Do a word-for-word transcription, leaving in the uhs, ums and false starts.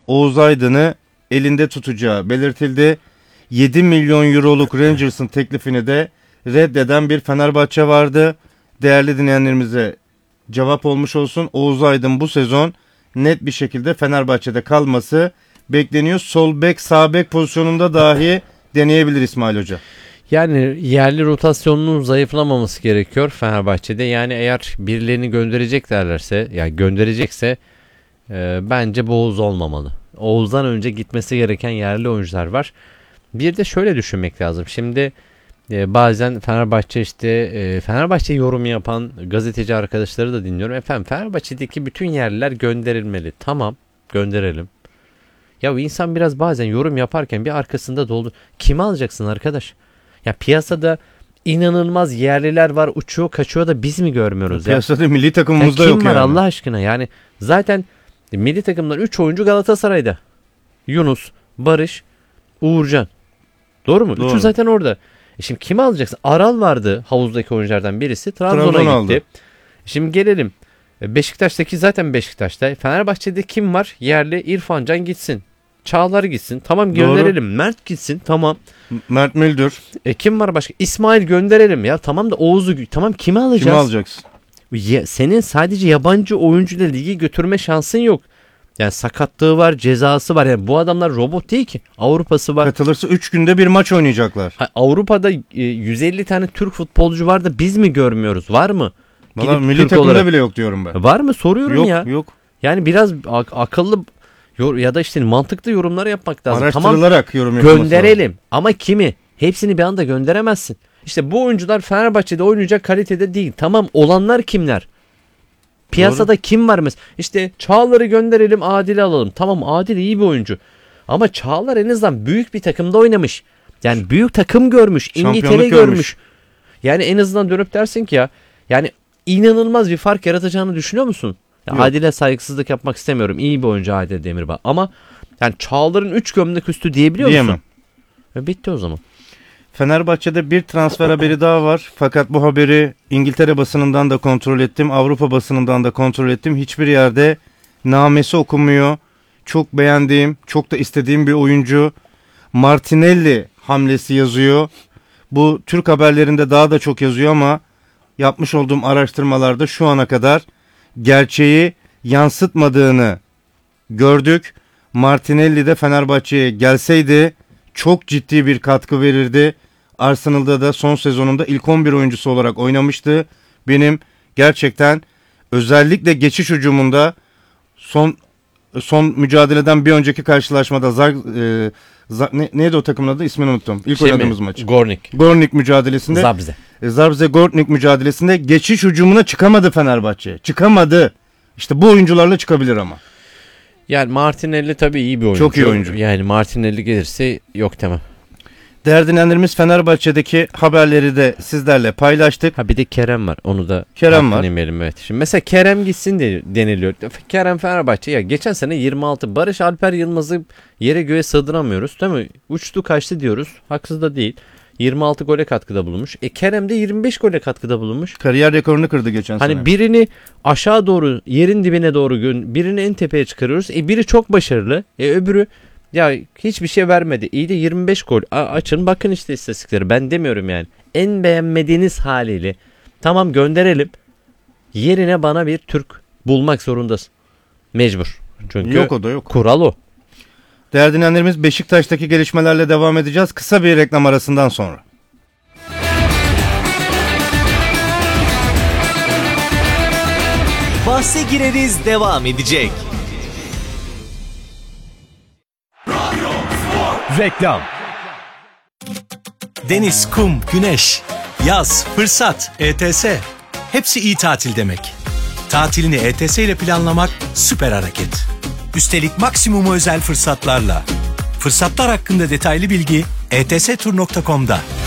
Oğuz Aydın'ı elinde tutacağı belirtildi. yedi milyon euroluk Rangers'ın teklifini de reddeden bir Fenerbahçe vardı. Değerli dinleyenlerimize cevap olmuş olsun. Oğuz Aydın bu sezon net bir şekilde Fenerbahçe'de kalması bekleniyor. Sol bek, sağ bek pozisyonunda dahi deneyebilir İsmail Hoca. Yani yerli rotasyonunun zayıflamaması gerekiyor Fenerbahçe'de. Yani eğer birilerini gönderecek derlerse, yani gönderecekse e, bence bu Oğuz olmamalı. Oğuz'dan önce gitmesi gereken yerli oyuncular var. Bir de şöyle düşünmek lazım. Şimdi e, bazen Fenerbahçe işte e, Fenerbahçe yorumu yapan gazeteci arkadaşları da dinliyorum. Efendim Fenerbahçe'deki bütün yerliler gönderilmeli. Tamam, gönderelim. Ya insan biraz bazen yorum yaparken bir arkasında doldu. Kimi alacaksın arkadaş? Ya piyasada inanılmaz yerliler var, uçuyor kaçıyor da biz mi görmüyoruz? Piyasada ya? milli takımımızda ya yok kim var yani. Allah aşkına? Yani zaten milli takımdan üç oyuncu Galatasaray'da. Yunus, Barış, Uğurcan. Doğru mu? Doğru. Üçü zaten orada. E şimdi kimi alacaksın? Aral vardı havuzdaki oyunculardan birisi. Trabzon'a Trabzon gitti. aldı. Şimdi gelelim. Beşiktaş'taki zaten Beşiktaş'ta. Fenerbahçe'de kim var? Yerli İrfan Can gitsin. Çağlar gitsin. Tamam gönderelim. Doğru. Mert gitsin. Tamam. Mert Müldür. E kim var başka? İsmail gönderelim ya. Tamam da Oğuz'u tamam kimi alacağız? Kimi alacaksın? Ya, senin sadece yabancı oyuncuyla ligi götürme şansın yok. Yani sakatlığı var, cezası var. Yani bu adamlar robot değil ki. Avrupa'sı var. Katılırsa üç günde bir maç oynayacaklar. Ha, Avrupa'da e, yüz elli tane Türk futbolcu var da biz mi görmüyoruz? Var mı? Valla milli Türk takımda olarak bile yok diyorum ben. Var mı? Soruyorum yok, ya. Yok yok. Yani biraz ak- akıllı ya da işte mantıklı yorumlar yapmak lazım. Araştırılarak tamam, yorum yapılması gönderelim lazım. Ama kimi? Hepsini bir anda gönderemezsin. İşte bu oyuncular Fenerbahçe'de oynayacak kalitede değil. Tamam, olanlar kimler? Piyasada Doğru. kim var mesela? İşte Çağlar'ı gönderelim, Adil'i alalım. Tamam, Adil iyi bir oyuncu. Ama Çağlar en azından büyük bir takımda oynamış. Yani büyük takım görmüş, İngiltere görmüş. görmüş. Yani en azından dönüp dersin ki ya, yani inanılmaz bir fark yaratacağını düşünüyor musun? Adil'e saygısızlık yapmak istemiyorum. İyi bir oyuncu Adil Demirbağ. Ama yani Çağlar'ın üç gömlek üstü diyebiliyor Diyemem. musun? E bitti o zaman. Fenerbahçe'de bir transfer haberi daha var. Fakat bu haberi İngiltere basınından da kontrol ettim. Avrupa basınından da kontrol ettim. Hiçbir yerde namesi okunmuyor. Çok beğendiğim, çok da istediğim bir oyuncu. Martinelli hamlesi yazıyor. Bu Türk haberlerinde daha da çok yazıyor ama yapmış olduğum araştırmalarda şu ana kadar gerçeği yansıtmadığını gördük. Martinelli de Fenerbahçe'ye gelseydi çok ciddi bir katkı verirdi. Arsenal'da da son sezonunda ilk on bir oyuncusu olarak oynamıştı. Benim gerçekten özellikle geçiş hücumunda son son mücadeleden bir önceki karşılaşmada Zar, e, Zar, ne, neydi o takımın adı? İsmini unuttum. İlk şey oynadığımız mi? maç. Gornik. Gornik mücadelesinde. Zabze. E, Zabze Gornik mücadelesinde geçiş hücumuna çıkamadı Fenerbahçe. Çıkamadı. İşte bu oyuncularla çıkabilir ama. Yani Martinelli tabii iyi bir oyuncu. Çok iyi oyuncu. Yani Martinelli gelirse yok tamam. Değerli dinleyenlerimiz, Fenerbahçe'deki haberleri de sizlerle paylaştık. Ha bir de Kerem var. Onu da Kerem var. Yemeyelim, evet. Şimdi mesela Kerem gitsin de deniliyor. Kerem Fenerbahçe ya geçen sene yirmi altı. Barış Alper Yılmaz'ı yere göğe sığdıramıyoruz değil mi? Uçtu kaçtı diyoruz. Haksız da değil. yirmi altı gole katkıda bulunmuş. E Kerem de yirmi beş gole katkıda bulunmuş. Kariyer rekorunu kırdı geçen hani sene. Hani birini aşağı doğru, yerin dibine doğru, birini en tepeye çıkarıyoruz. E biri çok başarılı. E öbürü ya hiçbir şey vermedi. İyi de yirmi beş gol. A- açın bakın işte istatistikleri. Ben demiyorum yani. En beğenmediğiniz haliyle. Tamam gönderelim. Yerine bana bir Türk bulmak zorundasın. Mecbur. Çünkü yok o da yok. Kural o. Değerli dinleyenlerimiz, Beşiktaş'taki gelişmelerle devam edeceğiz. Kısa bir reklam arasından sonra. Bahse gireriz devam edecek. Reklam. Deniz, kum, güneş, yaz, fırsat, E T S. Hepsi iyi tatil demek. Tatilini E T S ile planlamak süper hareket. Üstelik maksimuma özel fırsatlarla. Fırsatlar hakkında detaylı bilgi e t s tur nokta com'da.